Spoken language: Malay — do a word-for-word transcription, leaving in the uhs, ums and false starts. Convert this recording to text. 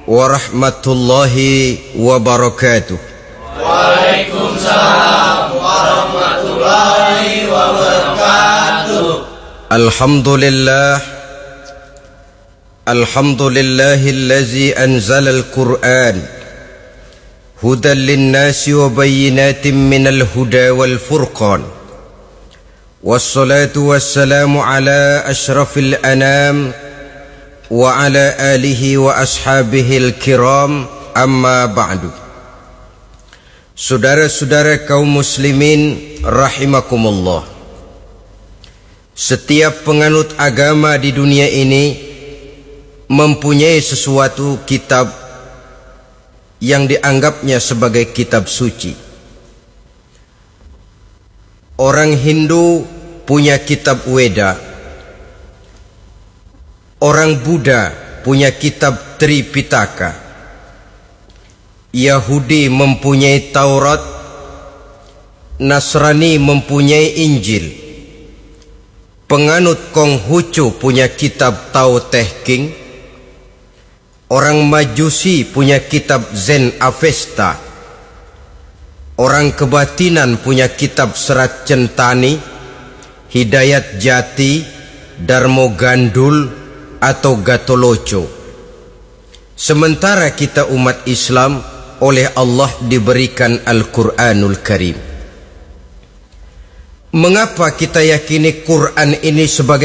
warahmatullahi wabarakatuh. Waalaikumsalam warahmatullahi wabarakatuh. Alhamdulillah Alhamdulillahillazi anzala al-Qur'an hudan linnasi wa bayyinatin minal huda wal furqan. Wassalatu wassalamu ala ashrafil anam wa ala alihi wa ashabihil kiram, amma ba'du. Saudara-saudara kaum muslimin rahimakumullah, setiap penganut agama di dunia ini mempunyai sesuatu kitab yang dianggapnya sebagai kitab suci. Orang Hindu punya kitab Weda, orang Buddha punya kitab Tripitaka, Yahudi mempunyai Taurat, Nasrani mempunyai Injil, penganut Konghucu punya kitab Tao Te Ching, orang Majusi punya kitab Zen Avesta, orang kebatinan punya kitab Serat Centani, Hidayat Jati, Darmo Gandul atau Gatoloco. Sementara kita umat Islam oleh Allah diberikan Al-Quranul Karim. Mengapa kita yakini Quran ini sebagai